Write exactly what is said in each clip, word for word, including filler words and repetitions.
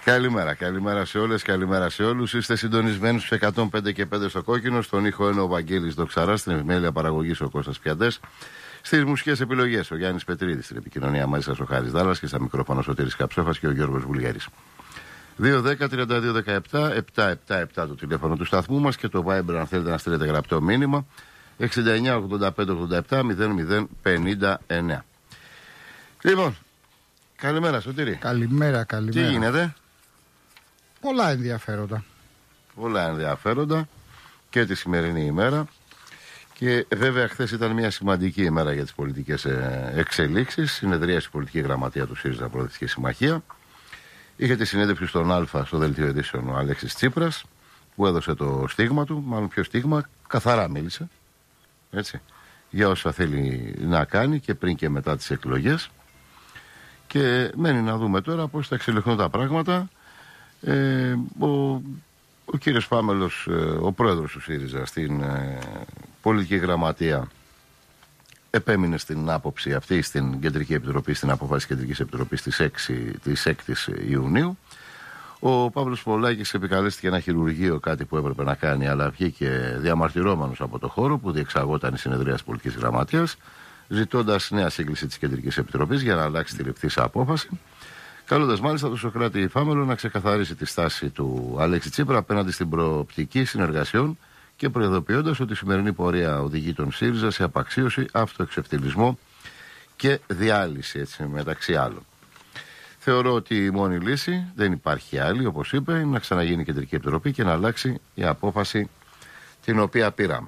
Καλημέρα, καλημέρα σε όλες, καλημέρα σε όλους. Είστε συντονισμένοι στους εκατόν πέντε και πέντε στο Κόκκινο. Στον ήχο είναι ο Βαγγέλης Δοξαράς, στην επιμέλεια παραγωγής ο Κώστας Πιαντές. Στις μουσικές επιλογές ο Γιάννης Πετρίδης, στην επικοινωνία μαζί σας ο Χάρης Δάλλας και στα μικρόφωνα ο Σωτήρης Καψέφας και ο Γιώργος Βουλγέρης. δύο δέκα τριάντα δύο δεκαεπτά επτακόσια εβδομήντα επτά το τηλέφωνο του σταθμού μας και το Viber αν θέλετε να στείλετε γραπτό μήνυμα εξήντα εννιά ογδόντα πέντε ογδόντα επτά μηδέν μηδέν πενήντα εννιά. Λοιπόν, καλημέρα Σωτήρη. Καλημέρα, καλημέρα. Τι γίνεται? Πολλά ενδιαφέροντα. Πολλά ενδιαφέροντα και τη σημερινή ημέρα. Και βέβαια, χθες ήταν μια σημαντική ημέρα για τις πολιτικές εξελίξεις. Συνεδρίασε η πολιτική γραμματεία του ΣΥΡΙΖΑ Προοδευτική Συμμαχία. Είχε τη συνέντευξη στον Α στο δελτίο ειδήσεων ο Αλέξης Τσίπρας, που έδωσε το στίγμα του, μάλλον ποιο στίγμα, καθαρά μίλησε. Έτσι, για όσα θέλει να κάνει και πριν και μετά τις εκλογές. Και μένει να δούμε τώρα πώς θα εξελιχθούν τα πράγματα. Ε, ο, ο κύριος Πάμελος, ο πρόεδρος του ΣΥΡΙΖΑ στην ε, πολιτική γραμματεία, επέμεινε στην άποψη αυτή στην Κεντρική Επιτροπή, στην απόφαση της Κεντρικής Επιτροπής της, έξι, της έκτης Ιουνίου. Ο Παύλος Πολάκης επικαλέστηκε ένα χειρουργείο, κάτι που έπρεπε να κάνει, αλλά βγήκε διαμαρτυρόμενος από το χώρο που διεξαγόταν η συνεδρία της πολιτικής γραμματείας, ζητώντας νέα σύγκληση της Κεντρικής Επιτροπής για να αλλάξει τη ληφθήσα απόφαση. Καλώντας μάλιστα τον Σωκράτη Φάμελο να ξεκαθαρίσει τη στάση του Αλέξη Τσίπρα απέναντι στην προοπτική συνεργασιών και προειδοποιώντας ότι η σημερινή πορεία οδηγεί τον ΣΥΡΙΖΑ σε απαξίωση, αυτοεξευτελισμό και διάλυση, έτσι, μεταξύ άλλων. Θεωρώ ότι η μόνη λύση, δεν υπάρχει άλλη, όπως είπε, είναι να ξαναγίνει η Κεντρική Επιτροπή και να αλλάξει η απόφαση την οποία πήραμε.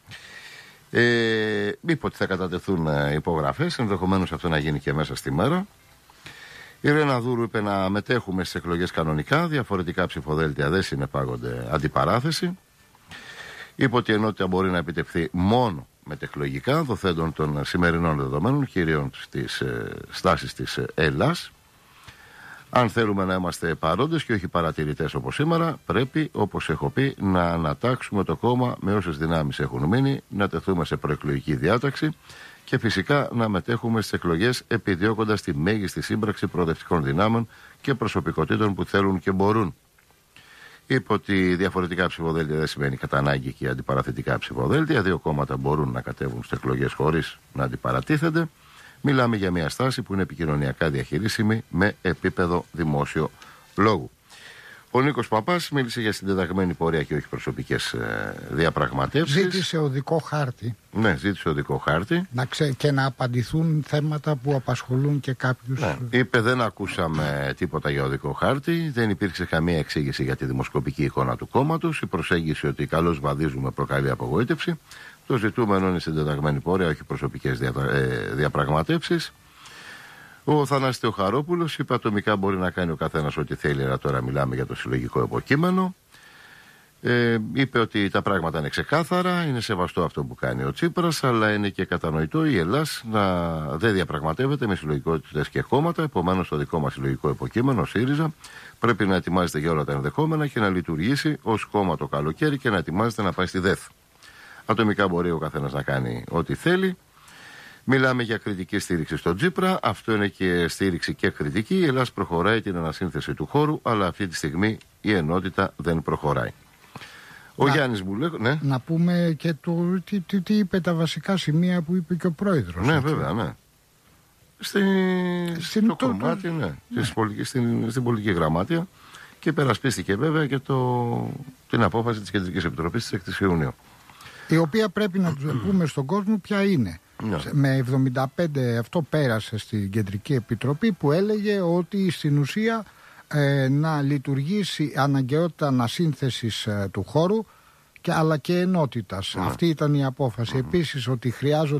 Ε, είπε ότι θα κατατεθούν υπογραφές, ενδεχομένως αυτό να γίνει και μέσα στη μέρα. Η Ρένα Δούρου είπε να μετέχουμε στις εκλογές κανονικά, διαφορετικά ψηφοδέλτια δεν συνεπάγονται αντιπαράθεση. Είπε ότι η ενότητα μπορεί να επιτευχθεί μόνο μετεκλογικά, δοθέντων των σημερινών δεδομένων, κυρίως στις ε, στάσεις της Ελλάς. Αν θέλουμε να είμαστε παρόντες και όχι παρατηρητές όπως σήμερα, πρέπει, όπως έχω πει, να ανατάξουμε το κόμμα με όσες δυνάμεις έχουν μείνει, να τεθούμε σε προεκλογική διάταξη και φυσικά να μετέχουμε στις εκλογές επιδιώκοντας τη μέγιστη σύμπραξη προοδευτικών δυνάμεων και προσωπικότητων που θέλουν και μπορούν. Είπε ότι διαφορετικά ψηφοδέλτια δεν σημαίνει κατά ανάγκη και αντιπαραθετικά ψηφοδέλτια. Δύο κόμματα μπορούν να κατέβουν στις εκλογές χωρίς να αντιπαρατίθενται. Μιλάμε για μια στάση που είναι επικοινωνιακά διαχειρίσιμη με επίπεδο δημόσιο λόγου. Ο Νίκος Παπάς μίλησε για συντεταγμένη πορεία και όχι προσωπικές ε, διαπραγματεύσεις. Ζήτησε οδικό χάρτη. Ναι, ζήτησε οδικό χάρτη. Να ξέ, και να απαντηθούν θέματα που απασχολούν και κάποιους. Ναι. Είπε δεν ακούσαμε τίποτα για οδικό χάρτη, δεν υπήρξε καμία εξήγηση για τη δημοσκοπική εικόνα του κόμματος. Η προσέγγιση ότι καλώς βαδίζουμε προκαλεί απογοήτευση. Το ζητούμενο είναι η συντεταγμένη πορεία, όχι προσωπικές δια, ε, διαπραγματεύσεις. Ο Θανάσης Θεοχαρόπουλος είπε ατομικά μπορεί να κάνει ο καθένας ό,τι θέλει, αλλά τώρα μιλάμε για το συλλογικό υποκείμενο. Ε, είπε ότι τα πράγματα είναι ξεκάθαρα, είναι σεβαστό αυτό που κάνει ο Τσίπρας, αλλά είναι και κατανοητό η Ελλάς να δεν διαπραγματεύεται με συλλογικότητες και κόμματα. Επομένως, το δικό μας συλλογικό υποκείμενο, ο ΣΥΡΙΖΑ, πρέπει να ετοιμάζεται για όλα τα ενδεχόμενα και να λειτουργήσει ως κόμμα το καλοκαίρι και να ετοιμάζεται να πάει στη ΔΕΘ. Ατομικά μπορεί ο καθένας να κάνει ό,τι θέλει. Μιλάμε για κριτική στήριξη στον Τσίπρα. Αυτό είναι και στήριξη και κριτική. Η Ελλάς προχωράει την ανασύνθεση του χώρου, αλλά αυτή τη στιγμή η ενότητα δεν προχωράει. Ο να, Γιάννης Μπουλέκο, ναι. Να πούμε και το, τι, τι, τι είπε τα βασικά σημεία που είπε και ο πρόεδρος. Ναι, έτσι. Βέβαια, ναι. Στη, στην, στο το, κομμάτι, ναι. ναι. Πολιτική, στην, στην πολιτική γραμμάτια και περασπίστηκε βέβαια και το, την απόφαση της Κεντρικής Επιτροπής της έκτης Ιουνίου. Η οποία πρέπει να τους πούμε στον κόσμο ποια είναι. Ναι. Με εβδομήντα πέντε αυτό πέρασε στην Κεντρική Επιτροπή που έλεγε ότι στην ουσία ε, να λειτουργήσει αναγκαιότητα ανασύνθεσης ε, του χώρου και, αλλά και ενότητας. Ναι. Αυτή ήταν η απόφαση. Mm-hmm. Επίσης ότι χρειάζονται